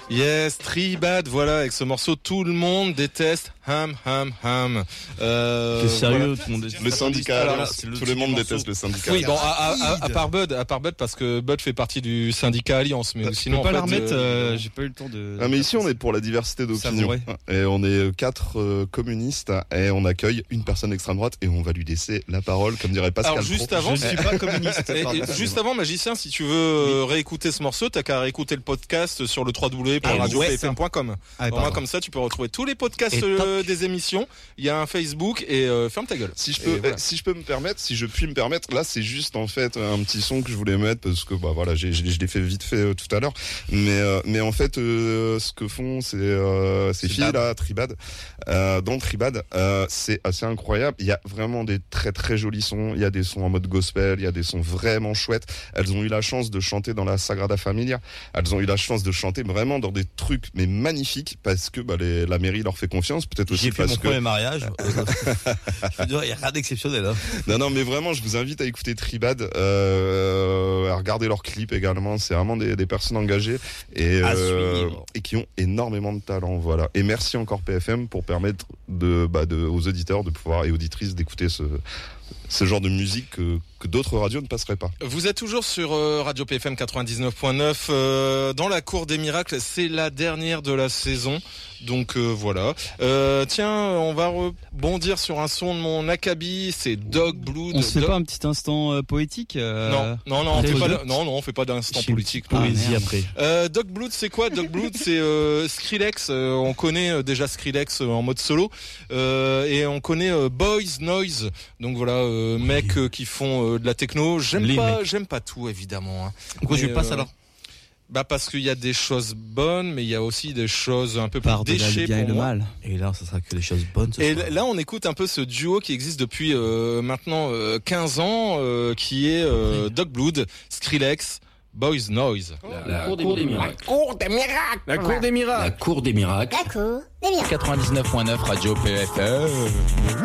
Yes, Tribad, voilà, avec ce morceau, tout le monde déteste Ham. T'es sérieux, voilà. tout le monde déteste le syndicat, Alors, tout le monde déteste le syndicat. Oui, bon, à part Bud, parce que Bud fait partie du syndicat Alliance, mais sinon. Je peux pas la en fait, remettre, j'ai pas eu le temps de. Ah mais ici on est pour la diversité d'opinion et on est 4 communistes et on accueille une personne extrême droite et on va lui laisser la parole comme dirait Pascal. Alors juste avant, je ne suis pas communiste. et juste avant, Magicien, si tu veux réécouter ce morceau, t'as qu'à réécouter le podcast sur le www.radiopfm.com. Moi comme ça, tu peux retrouver tous les podcasts des émissions. Il y a un Facebook et ferme ta gueule. Si je peux me permettre, là c'est juste en fait un petit son que je voulais mettre parce que bah voilà, je l'ai fait vite fait tout à l'heure, mais en fait ce que font ces filles là, Tribad, dans Tribad, c'est assez incroyable. Il y a vraiment des très très jolis sons. Il y a des sons en mode gospel, il y a des sons vraiment chouettes. Elles ont eu la chance de chanter dans la Sagrada Familia. Elles ont eu la chance de chanter vraiment dans des trucs mais magnifiques parce que bah, la mairie leur fait confiance. Peut-être aussi parce que. J'ai fait mon premier mariage. Je veux dire, il y a rien d'exceptionnel. Hein. Non, mais vraiment, je vous invite à écouter Tribad, à regarder leurs clips également. C'est vraiment des personnes engagées et qui ont énormément de talent. Voilà. Et merci encore PFM pour permettre aux auditeurs de pouvoir et auditrices d'écouter ce genre de musique que d'autres radios ne passeraient pas. Vous êtes toujours sur Radio PFM 99.9 dans la cour des miracles, c'est la dernière de la saison. Donc voilà. Tiens, on va rebondir sur un son de mon Akabi, c'est Dog Blood. On se fait pas un petit instant poétique Non, on fait pas d'instant politique. Poésie après. Dog Blood, c'est quoi? Dog Blood, c'est Skrillex. On connaît déjà Skrillex en mode solo et on connaît Boys Noise. Donc voilà, mecs qui font de la techno. J'aime pas tout évidemment. Hein. Pourquoi je passe alors? Bah parce qu'il y a des choses bonnes, mais il y a aussi des choses un peu plus déchets pour le moi. mal. Et là, ça sera que des choses bonnes. Et là, on écoute un peu ce duo qui existe depuis maintenant 15 ans, qui est Dog Blood, Skrillex, Boys Noise. La cour des miracles. La cour des miracles. La cour des miracles. La cour des miracles. 99.9 Radio PFM.